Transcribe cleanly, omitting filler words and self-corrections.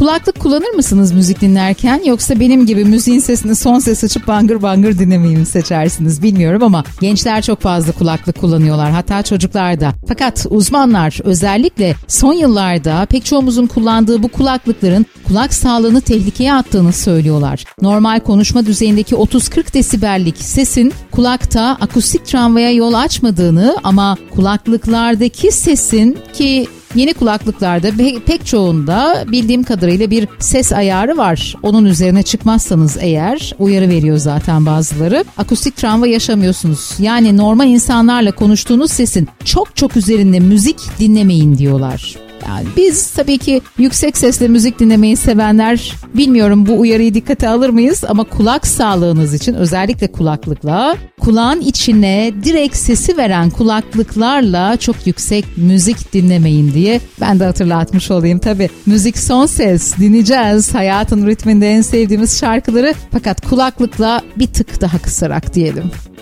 kulaklık kullanır mısınız müzik dinlerken, yoksa benim gibi müziğin sesini son ses açıp bangır bangır dinlemeyi mi seçersiniz bilmiyorum ama gençler çok fazla kulaklık kullanıyorlar, hatta çocuklar da. Fakat uzmanlar özellikle son yıllarda pek çoğumuzun kullandığı bu kulaklıkların kulak sağlığını tehlikeye attığını söylüyorlar. Normal konuşma düzeyindeki 30-40 desibellik sesin kulakta akustik travmaya yol açmadığını ama kulaklıklardaki sesin, ki yeni kulaklıklarda pek çoğunda bildiğim kadarıyla bir ses ayarı var. Onun üzerine çıkmazsanız eğer uyarı veriyor zaten bazıları. Akustik travma yaşamıyorsunuz. Yani normal insanlarla konuştuğunuz sesin çok çok üzerinde müzik dinlemeyin diyorlar. Yani biz tabii ki yüksek sesle müzik dinlemeyi sevenler, bilmiyorum bu uyarıyı dikkate alır mıyız, ama kulak sağlığınız için özellikle kulaklıkla, kulağın içine direkt sesi veren kulaklıklarla çok yüksek müzik dinlemeyin diye ben de hatırlatmış olayım. Tabii müzik son ses, dinleyeceğiz hayatın ritminde en sevdiğimiz şarkıları, fakat kulaklıkla bir tık daha kısarak diyelim.